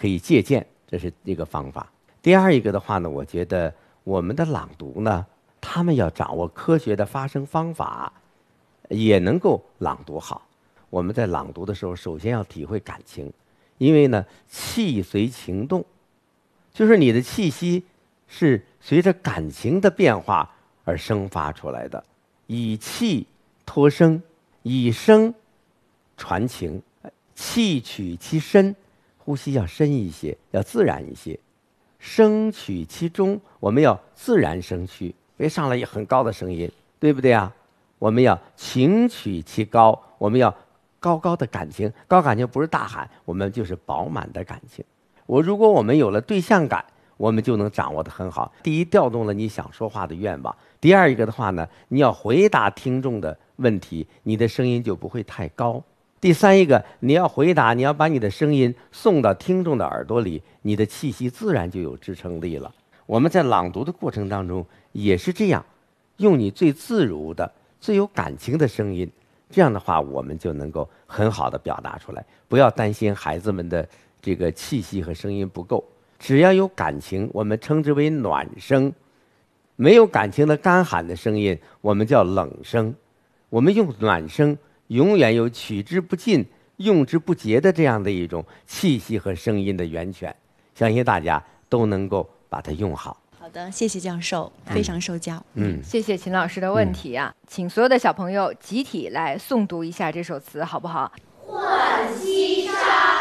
可以借鉴，这是一个方法。第二一个的话呢，我觉得我们的朗读呢，他们要掌握科学的发声方法，也能够朗读好。我们在朗读的时候，首先要体会感情，因为呢，气随情动，就是你的气息是随着感情的变化而生发出来的。以气托声，以声传情，气取其深，呼吸要深一些，要自然一些。声取其中，我们要自然声区，别上来很高的声音，对不对啊？我们要情取其高，我们要高高的感情，高感情不是大喊，我们就是饱满的感情。如果我们有了对象感，我们就能掌握得很好。第一，调动了你想说话的愿望；第二一个的话呢，你要回答听众的问题，你的声音就不会太高；第三一个，你要回答，你要把你的声音送到听众的耳朵里，你的气息自然就有支撑力了。我们在朗读的过程当中也是这样，用你最自如的、最有感情的声音，这样的话我们就能够很好的表达出来。不要担心孩子们的这个气息和声音不够，只要有感情，我们称之为暖声；没有感情的干喊的声音，我们叫冷声。我们用暖声，永远有取之不尽、用之不竭的这样的一种气息和声音的源泉，相信大家都能够把它用好。 好的，谢谢教授，非常受教。 谢谢秦老师的问题啊，请所有的小朋友集体来诵读一下这首词，好不好？ 浣溪沙。